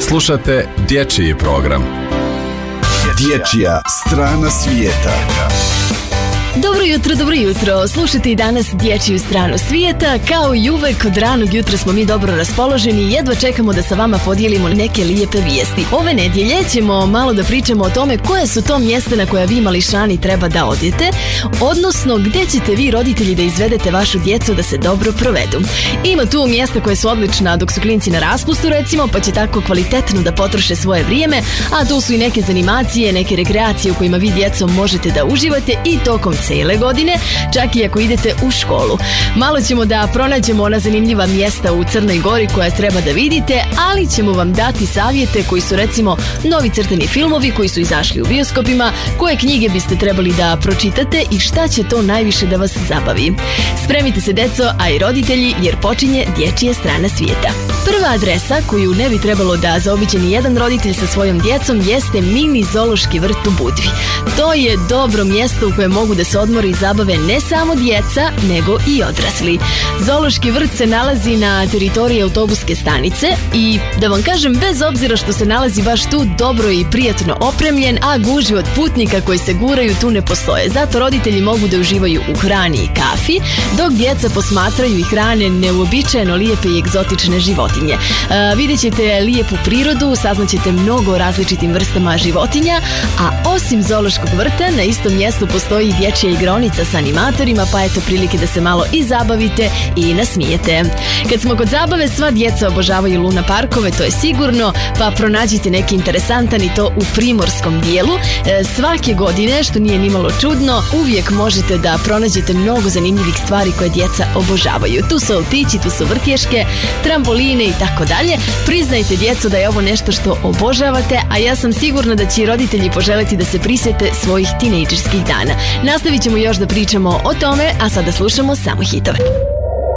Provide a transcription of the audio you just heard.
Slušate dječji program. Dječja strana svijeta. Dobro jutro. Slušajte i danas dječju stranu svijeta. Kao i uvek, od ranog jutra smo mi dobro raspoloženi i jedva čekamo da sa vama podijelimo neke lijepe vijesti. Ove nedjelje ćemo malo da pričamo o tome koje su to mjesta na koja vi mališani treba da odete, odnosno gdje ćete vi roditelji da izvedete vašu djecu da se dobro provedu. Ima tu mjesta koje su odlična dok su klinci na raspustu, recimo, pa će tako kvalitetno da potroše svoje vrijeme, a tu su i neke zanimacije, neke rekreacije u kojima vi djecom možete da uživate i tokom cijele godine, čak i ako idete u školu. Malo ćemo da pronađemo ona zanimljiva mjesta u Crnoj Gori koja treba da vidite, ali ćemo vam dati savjete koji su, recimo, novi crtani filmovi koji su izašli u bioskopima, koje knjige biste trebali da pročitate i šta će to najviše da vas zabavi. Spremite se, deco, a i roditelji, jer počinje dječja strana svijeta. Prva adresa koju ne bi trebalo da zaobiđe ni jedan roditelj sa svojom djecom jeste mini zoološki vrt u Budvi. To je dobro mjesto u kojem mogu da se odmore i zabave ne samo djeca, nego i odrasli. Zoološki vrt se nalazi na teritoriji autobuske stanice i, da vam kažem, bez obzira što se nalazi baš tu, dobro i prijatno opremljen, a gužve od putnika koji se guraju tu ne postoje. Zato roditelji mogu da uživaju u hrani i kafi, dok djeca posmatraju i hrane neuobičajeno lijepe i egzotične životinje. Vidjet ćete lijepu prirodu, saznaćete mnogo o različitim vrstama životinja, a osim zoološkog vrta na istom mjestu postoji dječja igraonica sa animatorima, pa eto prilike da se malo i zabavite i nasmijete. Kad smo kod zabave, sva djeca obožavaju luna parkove, to je sigurno, pa pronađite neki interesantan i to u primorskom dijelu. Svake godine, što nije nimalo čudno, uvijek možete da pronađete mnogo zanimljivih stvari koje djeca obožavaju. Tu su autići, tu su vrtješke, trampoline i tako dalje. Priznajte, djeco, da je ovo nešto što obožavate, a ja sam sigurna da će i roditelji poželiti da se prisjete svojih tinejdžerskih dana. Nastavit ćemo još da pričamo o tome, a sada slušamo samo hitove.